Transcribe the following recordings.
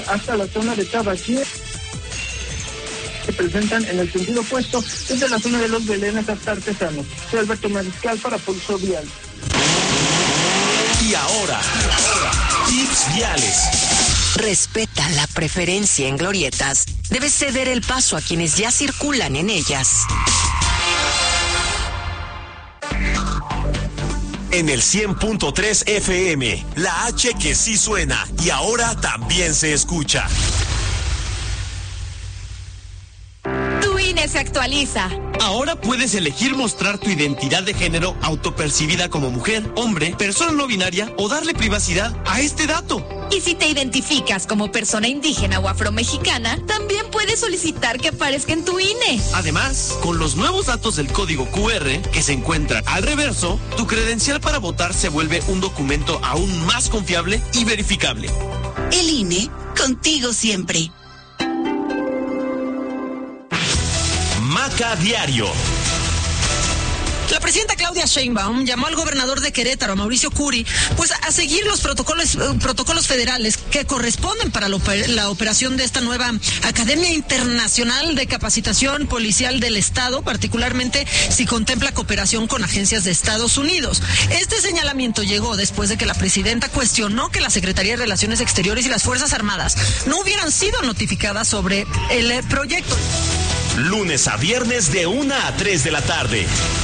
hasta la zona de Tabaquí. Se presentan en el sentido opuesto desde la zona de Los Belenes hasta Artesanos. Soy Alberto Mariscal para Pulso Vial. Y ahora, tips viales. Respeta la preferencia en glorietas. Debes ceder el paso a quienes ya circulan en ellas. En el 100.3 FM, la H que sí suena y ahora también se escucha. Tu INE se actualiza. Ahora puedes elegir mostrar tu identidad de género autopercibida como mujer, hombre, persona no binaria o darle privacidad a este dato. Y si te identificas como persona indígena o afromexicana, también puedes solicitar que aparezca en tu INE. Además, con los nuevos datos del código QR que se encuentran al reverso, tu credencial para votar se vuelve un documento aún más confiable y verificable. El INE, contigo siempre. Maca Diario. La presidenta Claudia Sheinbaum llamó al gobernador de Querétaro, Mauricio Curi, pues a seguir los protocolos federales que corresponden para la operación de esta nueva Academia Internacional de Capacitación Policial del Estado, particularmente si contempla cooperación con agencias de Estados Unidos. Este señalamiento llegó después de que la presidenta cuestionó que la Secretaría de Relaciones Exteriores y las Fuerzas Armadas no hubieran sido notificadas sobre el proyecto. Lunes a viernes de 1 a 3 de la tarde.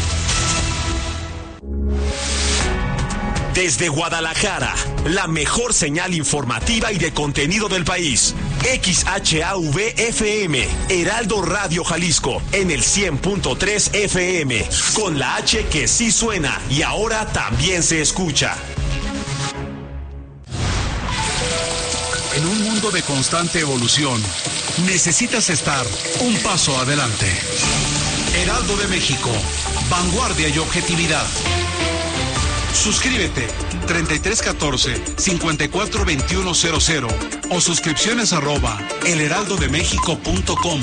Desde Guadalajara, la mejor señal informativa y de contenido del país. XHAV-FM, Heraldo Radio Jalisco, en el 100.3 FM, con la H que sí suena y ahora también se escucha. En un mundo de constante evolución, necesitas estar un paso adelante. Heraldo de México, vanguardia y objetividad. Suscríbete 3314-542100 o suscripciones @elheraldodemexico.com.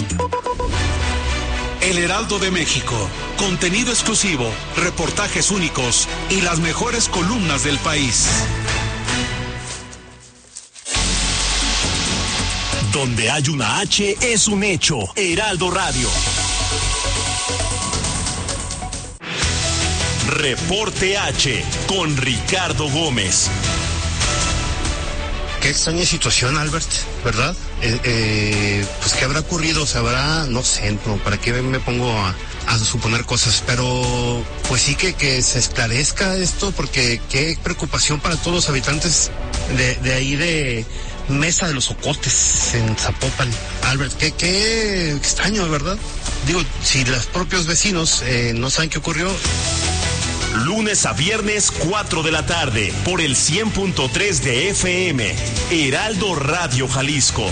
El Heraldo de México, contenido exclusivo, reportajes únicos y las mejores columnas del país. Donde hay una H es un hecho. Heraldo Radio. Reporte H con Ricardo Gómez. Qué extraña situación, Albert, ¿verdad? Pues qué habrá ocurrido, sabrá, no sé, no, para qué me pongo a suponer cosas, pero pues sí que se esclarezca esto, porque qué preocupación para todos los habitantes de ahí de Mesa de los Ocotes, en Zapopan. Albert, qué extraño, ¿verdad? Digo, si los propios vecinos no saben qué ocurrió. Lunes a viernes, 4 de la tarde, por el 100.3 de FM, Heraldo Radio Jalisco.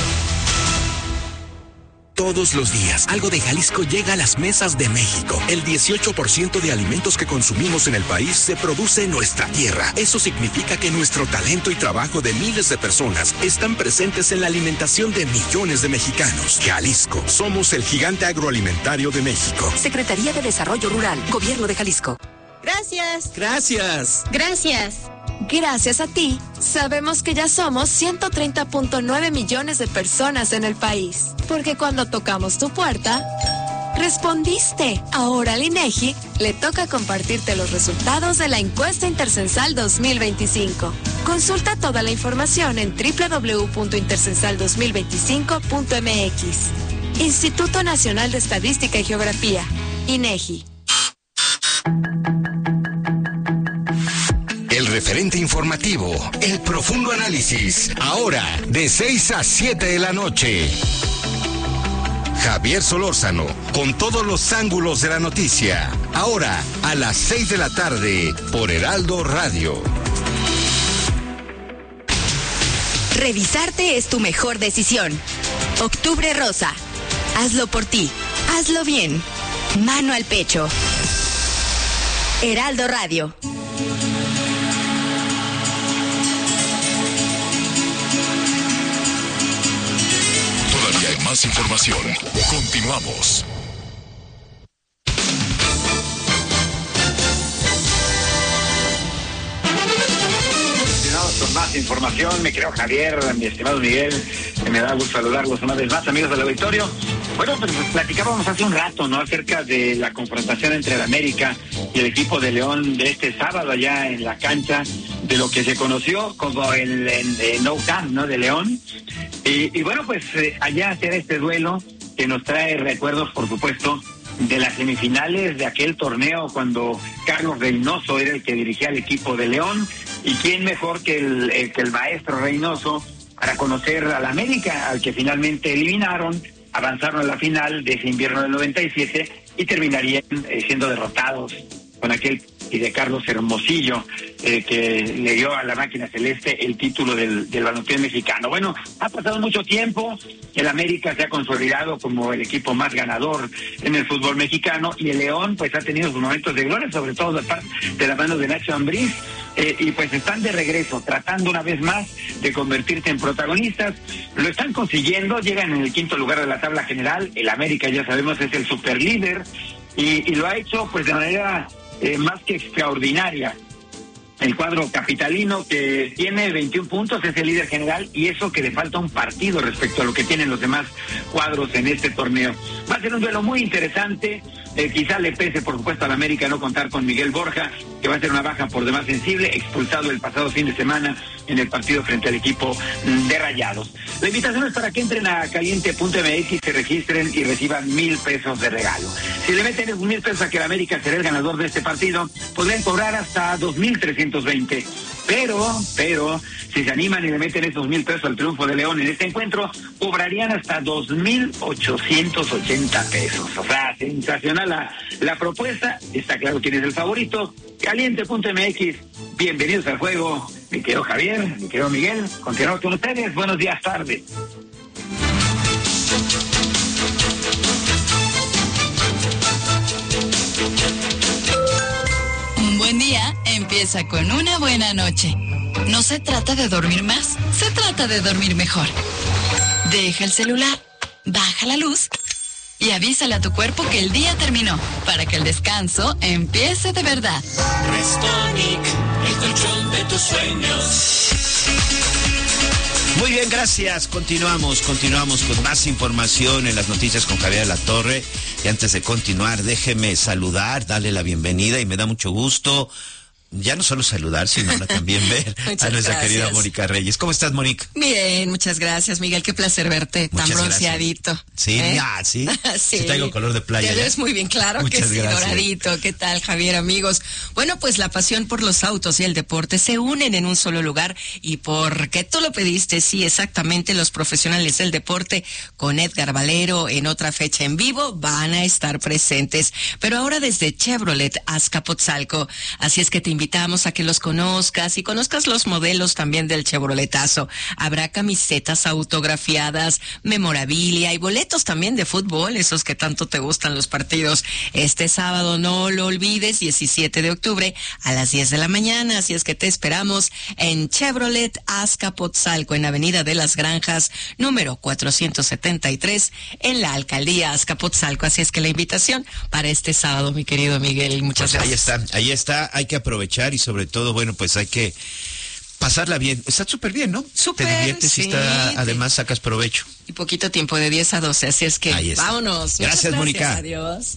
Todos los días, algo de Jalisco llega a las mesas de México. El 18% de alimentos que consumimos en el país se produce en nuestra tierra. Eso significa que nuestro talento y trabajo de miles de personas están presentes en la alimentación de millones de mexicanos. Jalisco, somos el gigante agroalimentario de México. Secretaría de Desarrollo Rural, Gobierno de Jalisco. Gracias. Gracias. Gracias. Gracias a ti, sabemos que ya somos 130.9 millones de personas en el país. Porque cuando tocamos tu puerta, respondiste. Ahora al INEGI le toca compartirte los resultados de la encuesta Intercensal 2025. Consulta toda la información en www.intercensal2025.mx. Instituto Nacional de Estadística y Geografía, INEGI. El referente informativo, el profundo análisis, ahora de 6 a 7 de la noche. Javier Solórzano, con todos los ángulos de la noticia, ahora a las 6 de la tarde por Heraldo Radio. Revisarte es tu mejor decisión. Octubre Rosa. Hazlo por ti. Hazlo bien. Mano al pecho. Heraldo Radio. Todavía hay más información. Continuamos. información, me creo Javier, mi estimado Miguel, que me da gusto saludarlos una vez más, amigos del auditorio. Bueno, pues platicábamos hace un rato, ¿no?, acerca de la confrontación entre el América y el equipo de León de este sábado allá en la cancha de lo que se conoció como el Nou Camp, ¿no?, de León. Y bueno, pues allá será este duelo que nos trae recuerdos, por supuesto, de las semifinales de aquel torneo cuando Carlos Reynoso era el que dirigía el equipo de León, y quién mejor que el maestro Reynoso para conocer al América, al que finalmente eliminaron, avanzaron a la final de ese invierno del 97 y terminarían siendo derrotados con aquel y de Carlos Hermosillo, que le dio a la máquina celeste el título del balompié mexicano. Bueno, ha pasado mucho tiempo, el América se ha consolidado como el equipo más ganador en el fútbol mexicano, y el León pues ha tenido sus momentos de gloria, sobre todo de la mano de Nacho Ambriz, y pues están de regreso, tratando una vez más de convertirse en protagonistas. Lo están consiguiendo, llegan en el 5º lugar de la tabla general. El América, ya sabemos, es el superlíder, y lo ha hecho pues de manera más que extraordinaria. El cuadro capitalino, que tiene 21 puntos, es el líder general, y eso que le falta un partido respecto a lo que tienen los demás cuadros en este torneo. Va a ser un duelo muy interesante. Quizá le pese, por supuesto, al América no contar con Miguel Borja, que va a ser una baja por demás sensible, expulsado el pasado fin de semana en el partido frente al equipo de Rayados. La invitación es para que entren a caliente.mx, se registren y reciban $1,000 de regalo. Si le meten esos $1,000 a que el América será el ganador de este partido, podrían cobrar hasta 2,320. Pero, si se animan y le meten esos $1,000 al triunfo de León en este encuentro, cobrarían hasta 2,880 pesos. O sea, sensacional la propuesta. Está claro quién es el favorito. Caliente.mx, bienvenidos al juego. Mi querido Javier, mi querido Miguel, continuamos con ustedes. Buenos días, tarde. Un buen día empieza con una buena noche. No se trata de dormir más, se trata de dormir mejor. Deja el celular, baja la luz y avísale a tu cuerpo que el día terminó, para que el descanso empiece de verdad. Restonic, el colchón de tus sueños. Muy bien, gracias. Continuamos con más información en las noticias con Javier Alatorre. Y antes de continuar, déjeme saludar, darle la bienvenida, y me da mucho gusto ya no solo saludar, sino también ver a nuestra querida Mónica Reyes. ¿Cómo estás, Mónica? Bien, muchas gracias, Miguel. Qué placer verte tan bronceadito. Sí, sí. Sí, traigo color de playa. Te ves muy bien, claro. Muchas que sí, gracias. Doradito. ¿Qué tal, Javier, amigos? Bueno, pues la pasión por los autos y el deporte se unen en un solo lugar, y porque tú lo pediste, sí, exactamente, los profesionales del deporte con Edgar Valero en otra fecha en vivo van a estar presentes, pero ahora desde Chevrolet Azcapotzalco. Así es que te invitamos a que los conozcas y conozcas los modelos también del Chevroletazo. Habrá camisetas autografiadas, memorabilia y boletos también de fútbol, esos que tanto te gustan los partidos. Este sábado, no lo olvides, 17 de octubre a las 10 de la mañana. Así es que te esperamos en Chevrolet Azcapotzalco, en Avenida de las Granjas, número 473, en la Alcaldía Azcapotzalco. Así es que la invitación para este sábado, mi querido Miguel. Muchas gracias. Ahí está. Hay que aprovechar, y sobre todo, bueno, pues hay que pasarla bien. Está súper bien, ¿no? Súper, te diviertes, sí, y además sacas provecho. Y poquito tiempo, de 10 a 12, así es que vámonos. Gracias, Mónica. Adiós.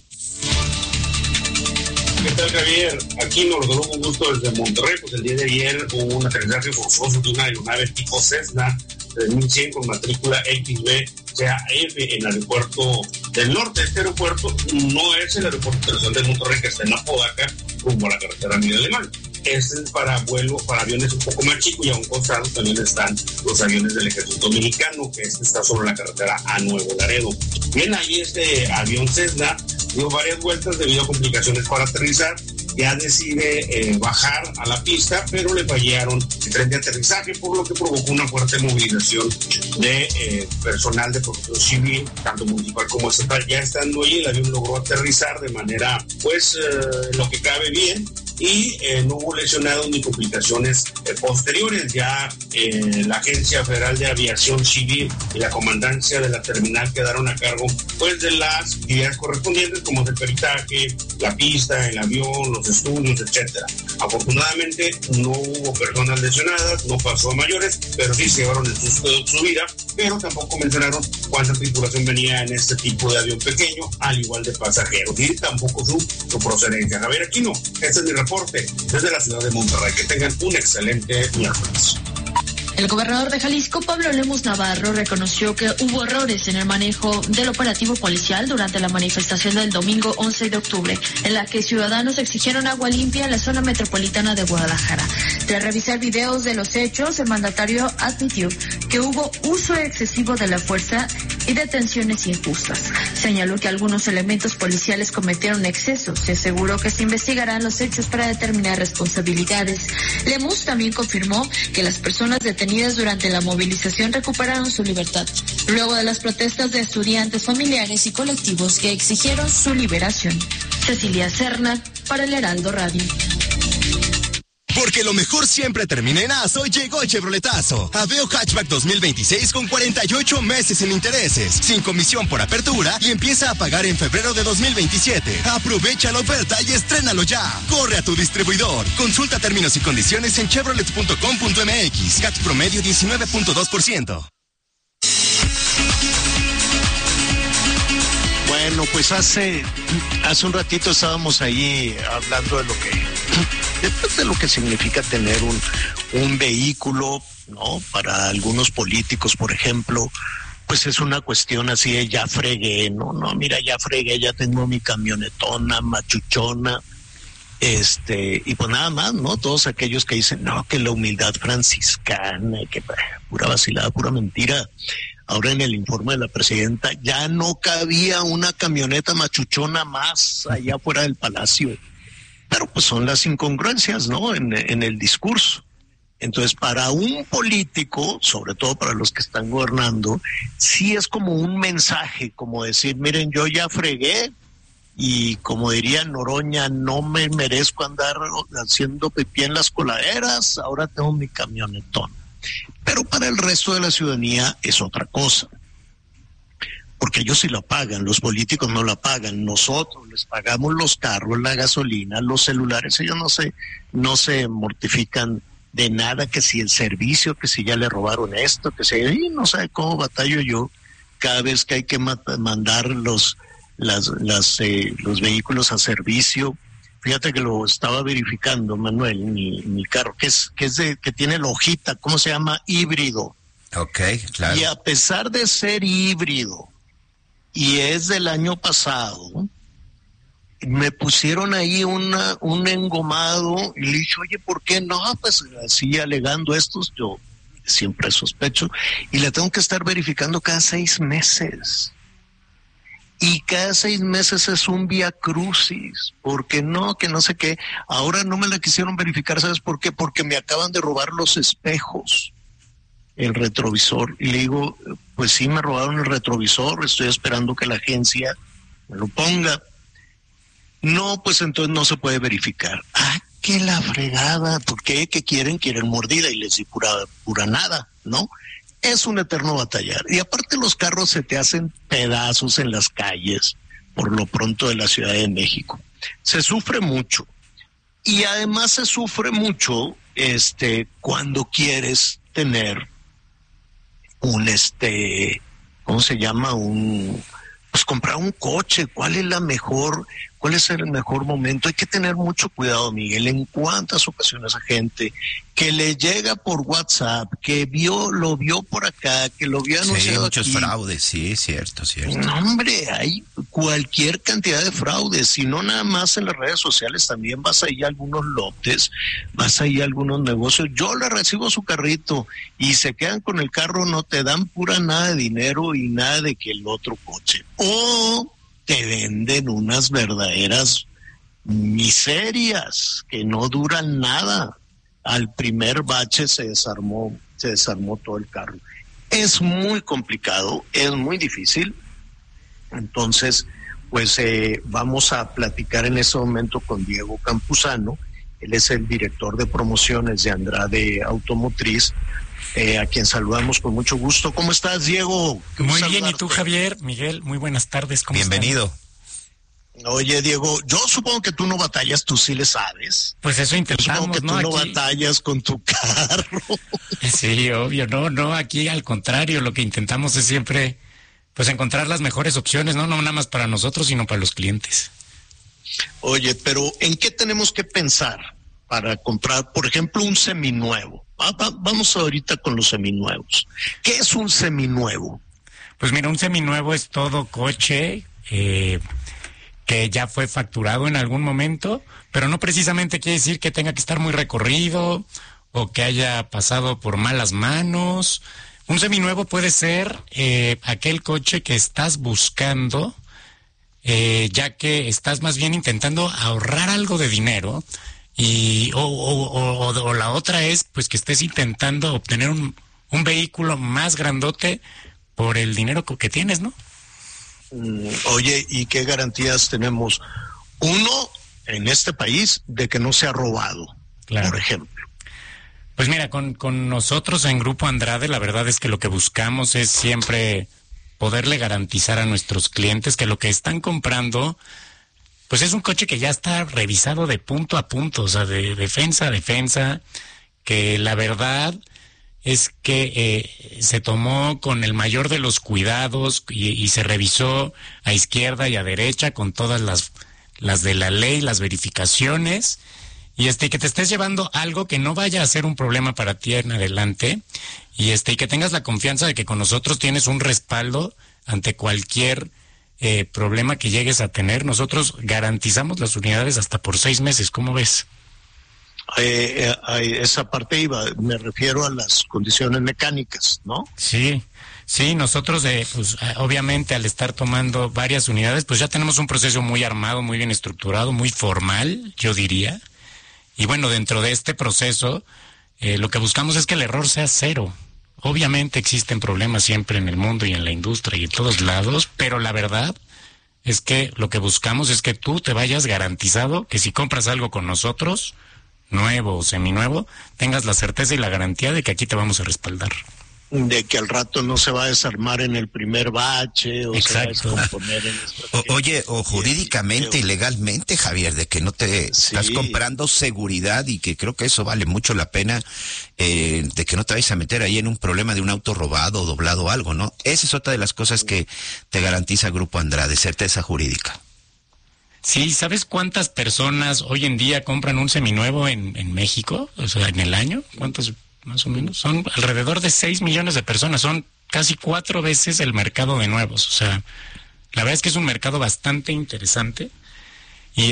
¿Qué tal, Javier? Aquí nos lo un gusto desde Monterrey. Pues el día de ayer hubo un aterrizaje forzoso de una aeronave tipo Cessna 3100 con matrícula XB-CAF en el aeropuerto del norte. Este aeropuerto no es el aeropuerto internacional de Monterrey, que está en Apodaca, rumbo a la carretera Miguel Alemán. Este es para aviones un poco más chicos, y a un costado también están los aviones del Ejército Mexicano, que está sobre la carretera a Nuevo Laredo. Bien, ahí este avión Cessna dio varias vueltas debido a complicaciones para aterrizar. Ya decide bajar a la pista, pero le fallaron el tren de aterrizaje, por lo que provocó una fuerte movilización de personal de protección civil, tanto municipal como estatal. Ya estando ahí, el avión logró aterrizar de manera, pues, lo que cabe bien, y no hubo lesionados ni complicaciones posteriores. Ya la Agencia Federal de Aviación Civil y la Comandancia de la Terminal quedaron a cargo pues de las actividades correspondientes, como el peritaje, la pista, el avión, los estudios, etcétera. Afortunadamente no hubo personas lesionadas, no pasó a mayores, pero sí se llevaron el susto de su vida, pero tampoco mencionaron cuánta tripulación venía en este tipo de avión pequeño, al igual de pasajeros, y tampoco su procedencia. Javier Aquino, este es mi reporte desde la ciudad de Monterrey. Que tengan un excelente miércoles. El gobernador de Jalisco, Pablo Lemus Navarro, reconoció que hubo errores en el manejo del operativo policial durante la manifestación del domingo 11 de octubre, en la que ciudadanos exigieron agua limpia en la zona metropolitana de Guadalajara. Tras revisar videos de los hechos, el mandatario admitió que hubo uso excesivo de la fuerza y detenciones injustas. Señaló que algunos elementos policiales cometieron excesos y aseguró que se investigarán los hechos para determinar responsabilidades. Lemus también confirmó que las personas detenidas durante la movilización recuperaron su libertad, luego de las protestas de estudiantes, familiares y colectivos que exigieron su liberación. Cecilia Serna, para el Heraldo Radio. Porque lo mejor siempre termina en Aso, llegó Chevroletazo. Aveo Hatchback 2026 con 48 meses sin intereses, sin comisión por apertura y empieza a pagar en febrero de 2027. Aprovecha la oferta y estrénalo ya. Corre a tu distribuidor. Consulta términos y condiciones en chevrolet.com.mx. CAT promedio 19.2%. Bueno, pues hace un ratito estábamos ahí hablando de lo que significa tener un vehículo, ¿no? Para algunos políticos, por ejemplo, pues es una cuestión así de ya fregué, mira, ya fregué, ya tengo mi camionetona machuchona, y pues nada más, ¿no? Todos aquellos que dicen, no, que la humildad franciscana, que pura vacilada, pura mentira. Ahora en el informe de la presidenta ya no cabía una camioneta machuchona más allá afuera del palacio. Pero pues son las incongruencias, ¿no? En el discurso. Entonces, para un político, sobre todo para los que están gobernando, sí es como un mensaje, como decir, miren, yo ya fregué y como diría Noroña, no me merezco andar haciendo pipí en las coladeras, ahora tengo mi camionetón. Pero para el resto de la ciudadanía es otra cosa. Porque ellos sí la pagan, los políticos no la pagan, nosotros les pagamos los carros, la gasolina, los celulares, ellos no se mortifican de nada, que si el servicio, que si ya le robaron esto, que si, no sabe cómo batallo yo cada vez que hay que mandar los vehículos a servicio. Fíjate que lo estaba verificando, Manuel, mi carro, que tiene la hojita, ¿cómo se llama? Híbrido. Ok, claro. Y a pesar de ser híbrido, y es del año pasado, me pusieron ahí un engomado, y le dije, oye, ¿por qué no? Pues así alegando estos, yo siempre sospecho, y la tengo que estar verificando cada 6 meses. Y cada 6 meses es un vía crucis, porque no, que no sé qué. Ahora no me la quisieron verificar, ¿sabes por qué? Porque me acaban de robar los espejos, el retrovisor. Y le digo, pues sí, me robaron el retrovisor, estoy esperando que la agencia me lo ponga. No, pues entonces no se puede verificar. Ah, qué la fregada, ¿por qué? ¿Qué quieren? Quieren mordida y les di pura nada, ¿no? Es un eterno batallar. Y aparte los carros se te hacen pedazos en las calles, por lo pronto de la Ciudad de México. Se sufre mucho. Y además se sufre mucho cuando quieres tener un ¿cómo se llama? Pues comprar un coche. ¿Cuál es el mejor momento? Hay que tener mucho cuidado, Miguel, en cuántas ocasiones a gente que le llega por WhatsApp, que lo vio por acá, que lo vio anunciado. Sí, muchos aquí. fraudes, sí, cierto. No, hombre, hay cualquier cantidad de fraudes, si no nada más en las redes sociales, también vas ahí a algunos lotes, vas ahí a algunos negocios. Yo le recibo su carrito y se quedan con el carro, no te dan pura nada de dinero y nada de que el otro coche. O te venden unas verdaderas miserias que no duran nada. Al primer bache se desarmó todo el carro. Es muy complicado, es muy difícil. Entonces, pues vamos a platicar en este momento con Diego Campuzano, Él es el director de promociones de Andrade Automotriz, a quien saludamos con mucho gusto. ¿Cómo estás, Diego? Muy bien, ¿y tú, Javier? Miguel, muy buenas tardes. ¿Cómo Bienvenido. Están? Oye, Diego, yo supongo que tú no batallas, tú sí le sabes. Pues eso intentamos, supongo que tú no batallas con tu carro. Sí, obvio, no, aquí al contrario, lo que intentamos es siempre, pues, encontrar las mejores opciones, no nada más para nosotros, sino para los clientes. Oye, pero ¿en qué tenemos que pensar para comprar, por ejemplo, un seminuevo? Vamos ahorita con los seminuevos. ¿Qué es un seminuevo? Pues mira, un seminuevo es todo coche que ya fue facturado en algún momento, pero no precisamente quiere decir que tenga que estar muy recorrido o que haya pasado por malas manos. Un seminuevo puede ser aquel coche que estás buscando, ya que estás más bien intentando ahorrar algo de dinero, y o la otra es pues que estés intentando obtener un vehículo más grandote por el dinero que tienes, ¿no? Oye, ¿y qué garantías tenemos? Uno, en este país, de que no sea robado, claro, por ejemplo. Pues mira, con nosotros en Grupo Andrade, la verdad es que lo que buscamos es siempre poderle garantizar a nuestros clientes que lo que están comprando, pues es un coche que ya está revisado de punto a punto, o sea, de defensa a defensa, que la verdad es que se tomó con el mayor de los cuidados y se revisó a izquierda y a derecha con todas las de la ley, las verificaciones, y que te estés llevando algo que no vaya a ser un problema para ti en adelante, y que tengas la confianza de que con nosotros tienes un respaldo ante cualquier problema que llegues a tener. Nosotros garantizamos las unidades hasta por 6 meses, ¿cómo ves? Esa parte me refiero a las condiciones mecánicas, ¿no? Sí, nosotros pues obviamente al estar tomando varias unidades, pues ya tenemos un proceso muy armado, muy bien estructurado, muy formal, yo diría. Y bueno, dentro de este proceso, lo que buscamos es que el error sea cero. Obviamente existen problemas siempre en el mundo y en la industria y en todos lados, pero la verdad es que lo que buscamos es que tú te vayas garantizado que si compras algo con nosotros, nuevo o seminuevo, tengas la certeza y la garantía de que aquí te vamos a respaldar. De que al rato no se va a desarmar en el primer bache, o exacto, se va a descomponer en Oye, o jurídicamente y legalmente, Javier, de que no te estás comprando seguridad, y que creo que eso vale mucho la pena, de que no te vayas a meter ahí en un problema de un auto robado o doblado o algo, ¿no? Esa es otra de las cosas que te garantiza Grupo Andrade, certeza jurídica. Sí, ¿sabes cuántas personas hoy en día compran un seminuevo en México? O sea, en el año, ¿cuántos más o menos? Son alrededor de 6 millones de personas, son casi 4 veces el mercado de nuevos. O sea, la verdad es que es un mercado bastante interesante, y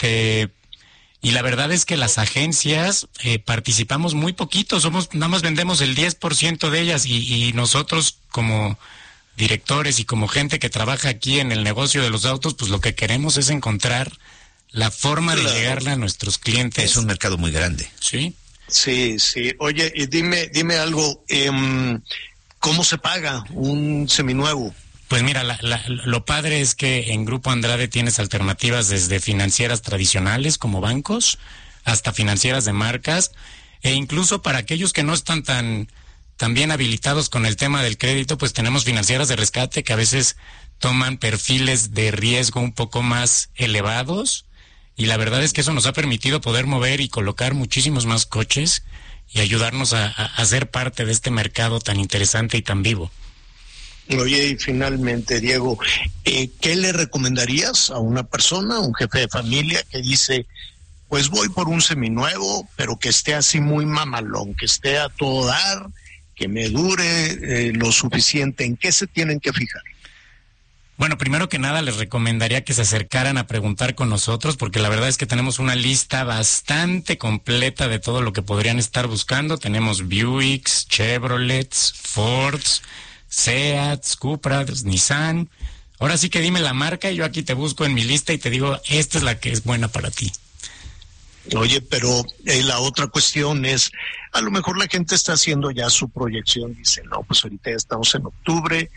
y la verdad es que las agencias participamos muy poquito, nada más vendemos el 10% de ellas, y nosotros como directores y como gente que trabaja aquí en el negocio de los autos, pues lo que queremos es encontrar la forma de llegarle a nuestros clientes. Es un mercado muy grande. Sí. Sí. Oye, y dime algo, ¿cómo se paga un seminuevo? Pues mira, lo padre es que en Grupo Andrade tienes alternativas desde financieras tradicionales como bancos hasta financieras de marcas, e incluso para aquellos que no están tan bien habilitados con el tema del crédito, pues tenemos financieras de rescate que a veces toman perfiles de riesgo un poco más elevados, y la verdad es que eso nos ha permitido poder mover y colocar muchísimos más coches y ayudarnos a ser parte de este mercado tan interesante y tan vivo. Oye, y finalmente, Diego, ¿qué le recomendarías a una persona, un jefe de familia que dice, pues voy por un seminuevo, pero que esté así muy mamalón, que esté a todo dar, que me dure lo suficiente? ¿En qué se tienen que fijar? Bueno, primero que nada les recomendaría que se acercaran a preguntar con nosotros, porque la verdad es que tenemos una lista bastante completa de todo lo que podrían estar buscando. Tenemos Buicks, Chevrolets, Fords, Seats, Cupras, Nissan. Ahora sí que dime la marca y yo aquí te busco en mi lista y te digo, esta es la que es buena para ti. Oye, pero la otra cuestión es, a lo mejor la gente está haciendo ya su proyección, dice, no, pues ahorita ya estamos en octubre,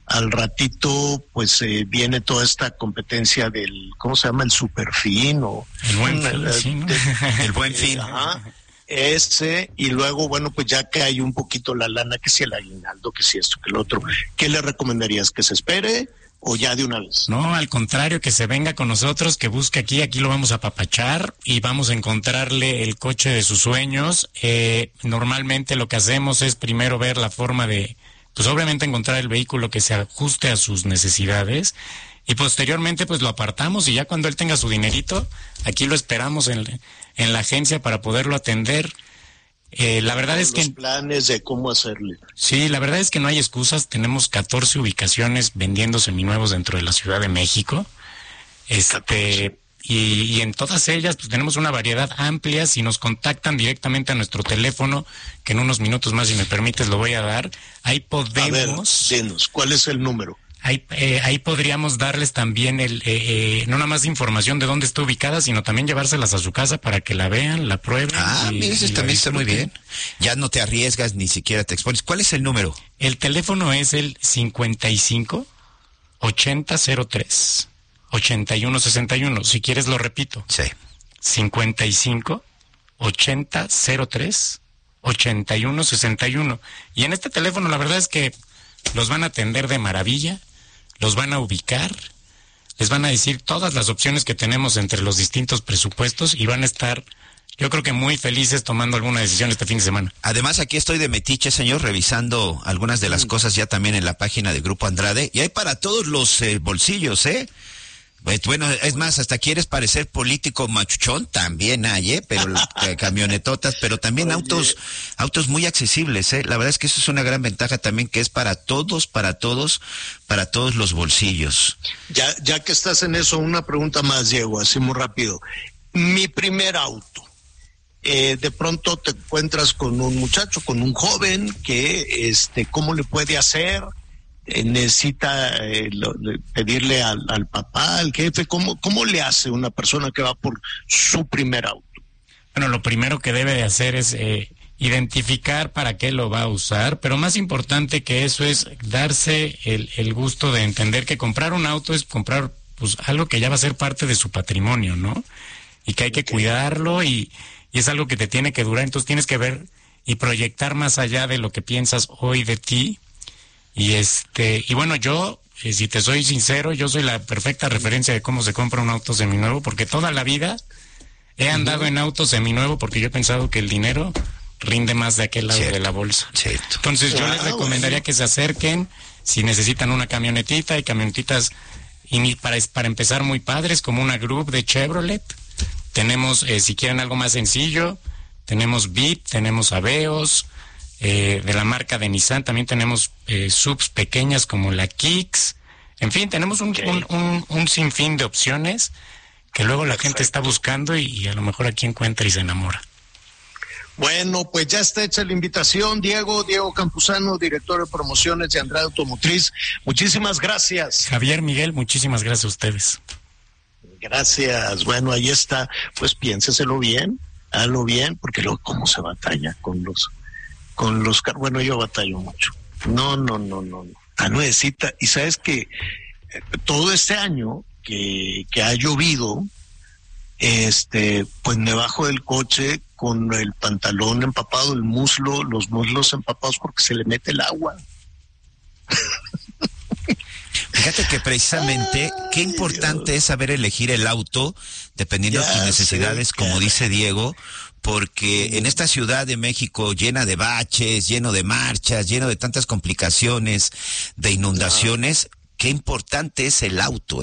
Al ratito, pues viene toda esta competencia del, ¿cómo se llama? El Superfin o... El Buen Fin, sí, ¿no? El Buen Fin. Ajá, ese, y luego, bueno, pues ya que hay un poquito la lana, que si el aguinaldo, que si esto, que el otro, ¿qué le recomendarías? ¿Que se espere o ya de una vez? No, al contrario, que se venga con nosotros, que busque aquí lo vamos a apapachar y vamos a encontrarle el coche de sus sueños. Normalmente lo que hacemos es primero ver la forma de, pues obviamente encontrar el vehículo que se ajuste a sus necesidades y posteriormente pues lo apartamos y ya cuando él tenga su dinerito, aquí lo esperamos en la agencia para poderlo atender. La verdad es que... Los planes de cómo hacerle. Sí, la verdad es que no hay excusas. Tenemos 14 ubicaciones vendiendo seminuevos dentro de la Ciudad de México. Y en todas ellas pues tenemos una variedad amplia. Si nos contactan directamente a nuestro teléfono, que en unos minutos más, si me permites, lo voy a dar, ahí podemos... A ver, dinos, ¿cuál es el número? Ahí podríamos darles también no nada más información de dónde está ubicada, sino también llevárselas a su casa para que la vean, la prueben. Mira, eso también está muy bien. Ya no te arriesgas, ni siquiera te expones. ¿Cuál es el número? El teléfono es el 55 8003 8161. Si quieres lo repito. Sí. 55 8003 8161. Y en este teléfono la verdad es que los van a atender de maravilla, los van a ubicar, les van a decir todas las opciones que tenemos entre los distintos presupuestos y van a estar, yo creo que muy felices tomando alguna decisión este fin de semana. Además, aquí estoy de metiche, señor, revisando algunas de las cosas ya también en la página de Grupo Andrade, y hay para todos los bolsillos, ¿eh? Bueno, es más, hasta quieres parecer político machuchón, también hay, pero camionetotas, pero también autos muy accesibles, La verdad es que eso es una gran ventaja también, que es para todos los bolsillos. Ya que estás en eso, una pregunta más, Diego, así muy rápido. Mi primer auto, de pronto te encuentras con un muchacho, con un joven que, ¿cómo le puede hacer? Necesita pedirle al papá, al jefe, ¿cómo le hace una persona que va por su primer auto? Bueno, lo primero que debe de hacer es identificar para qué lo va a usar, pero más importante que eso es darse el gusto de entender que comprar un auto es comprar pues algo que ya va a ser parte de su patrimonio, ¿no? Y que hay que cuidarlo y es algo que te tiene que durar, entonces tienes que ver y proyectar más allá de lo que piensas hoy de ti. Y bueno, yo, si te soy sincero, yo soy la perfecta referencia de cómo se compra un auto seminuevo, porque toda la vida he andado en auto seminuevo porque yo he pensado que el dinero rinde más de aquel lado de la bolsa. Cierto. Entonces yo les recomendaría que se acerquen, si necesitan una camionetita, hay camionetitas para empezar muy padres, como una Group de Chevrolet. Tenemos, si quieren algo más sencillo, tenemos Beat, tenemos Aveos. De la marca de Nissan también tenemos subs pequeñas como la Kicks. En fin, tenemos un sinfín de opciones que luego la gente está buscando y a lo mejor aquí encuentra y se enamora. Bueno, pues ya está hecha la invitación, Diego Campuzano, director de promociones de Andrade Automotriz. Muchísimas gracias. Javier, Miguel, muchísimas gracias a ustedes. Gracias. Bueno, ahí está. Pues piénseselo bien, hágalo bien, porque luego cómo se batalla con los bueno, yo batallo mucho. No. Necesita, y sabes que todo este año que ha llovido, pues me bajo del coche con el pantalón empapado, los muslos empapados porque se le mete el agua. Fíjate que precisamente qué importante es saber elegir el auto dependiendo de tus necesidades, como dice Diego, porque en esta Ciudad de México llena de baches, lleno de marchas, lleno de tantas complicaciones, de inundaciones, qué importante es el auto.